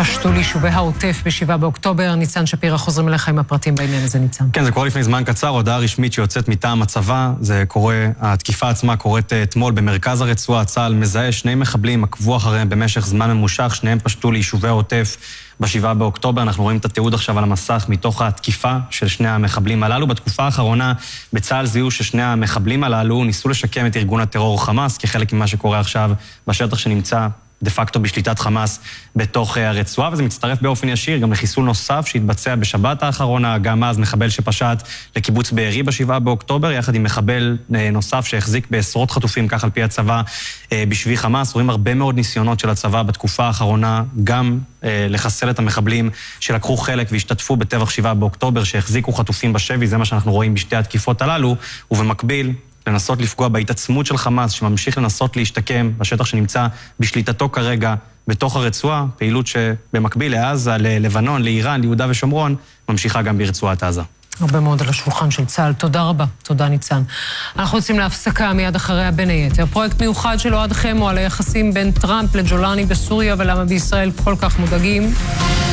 פשטו ליישובי העוטף ב7 באוקטובר. ניצן שפירא, חוזרים אליך עם הפרטים בעניין הזה, ניצן. כן, זה קורה לפני זמן קצר, הודעה רשמית שיוצאת מטעם הצבא. זה קורה, התקיפה עצמה קורית אתמול במרכז הרצועה. צה"ל מזהה 2 מחבלים, עקבו אחריהם במשך זמן ממושך, שניהם פשטו ליישובי העוטף ב7 באוקטובר. אנחנו רואים את התיעוד עכשיו על המסך מתוך התקיפה של 2 המחבלים הללו. בתקופה האחרונה בצה"ל זיהו ש2 המחבלים הללו ניסו לשקם את ארגון הטרור חמאס, כחלק ממה שקורה עכשיו בשטח שנמצא דה פקטו בשליטת חמאס בתוך הרצועה, וזה מצטרף באופן ישיר גם לחיסול נוסף שהתבצע בשבת האחרונה, גם אז מחבל שפשט לקיבוץ בארי ב7 באוקטובר, יחד עם מחבל נוסף שהחזיק בעשרות חטופים, כך על פי הצבא, בשבי חמאס. רואים הרבה מאוד ניסיונות של הצבא בתקופה האחרונה, גם לחסל את המחבלים שלקחו חלק והשתתפו בטבח 7 באוקטובר, שהחזיקו חטופים בשבי. זה מה שאנחנו רואים בשתי התקיפות הללו, ובמקביל לנסות לפגוע בהתעצמות של חמאס, שממשיך לנסות להשתקם בשטח שנמצא בשליטתו כרגע בתוך הרצועה, פעילות שבמקביל לעזה, ללבנון, לאיראן, ליהודה ושומרון, ממשיכה גם ברצועת עזה. הרבה מאוד על השולחן של צה"ל. תודה רבה. תודה, ניצן. אנחנו יוצאים להפסקה מיד אחריה בין היתר. פרויקט מיוחד של אוהד חמו על היחסים בין טראמפ לג'ולני בסוריה, ולמה בישראל כל כך מודאגים.